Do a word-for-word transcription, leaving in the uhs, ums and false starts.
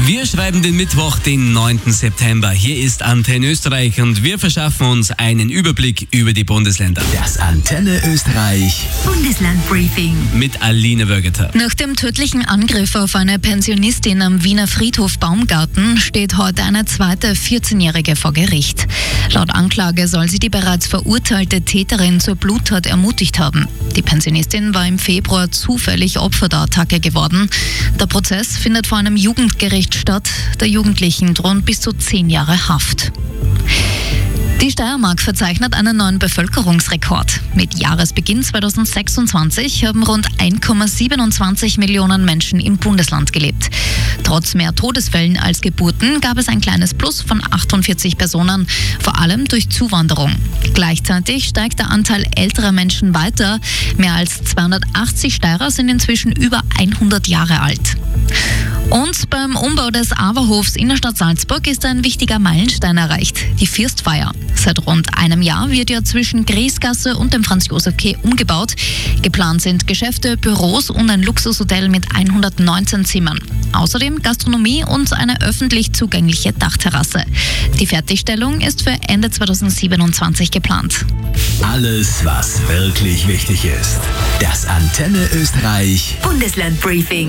Wir schreiben den Mittwoch, den neunten September. Hier ist Antenne Österreich und wir verschaffen uns einen Überblick über die Bundesländer. Das Antenne Österreich Bundeslandbriefing mit Aline Wögeter. Nach dem tödlichen Angriff auf eine Pensionistin am Wiener Friedhof Baumgarten steht heute eine zweite vierzehnjährige vor Gericht. Laut Anklage soll sie die bereits verurteilte Täterin zur Bluttat ermutigt haben. Die Pensionistin war im Februar zufällig Opfer der Attacke geworden. Der Prozess findet vor einem Jugendgericht statt. Der Jugendlichen drohen bis zu zehn Jahre Haft. Die Steiermark verzeichnet einen neuen Bevölkerungsrekord. Mit Jahresbeginn zweitausendsechsundzwanzig haben rund eins Komma siebenundzwanzig Millionen Menschen im Bundesland gelebt. Trotz mehr Todesfällen als Geburten gab es ein kleines Plus von achtundvierzig Personen, vor allem durch Zuwanderung. Gleichzeitig steigt der Anteil älterer Menschen weiter. Mehr als zweihundertachtzig Steirer sind inzwischen über hundert Jahre alt. Und beim Umbau des Awerhofs in der Stadt Salzburg ist ein wichtiger Meilenstein erreicht, die Firstfeier. Seit rund einem Jahr wird ja zwischen Griesgasse und dem Franz-Josef-Quai umgebaut. Geplant sind Geschäfte, Büros und ein Luxushotel mit hundertneunzehn Zimmern. Außerdem Gastronomie und eine öffentlich zugängliche Dachterrasse. Die Fertigstellung ist für Ende zweitausendsiebenundzwanzig geplant. Alles, was wirklich wichtig ist. Das Antenne Österreich Bundeslandbriefing.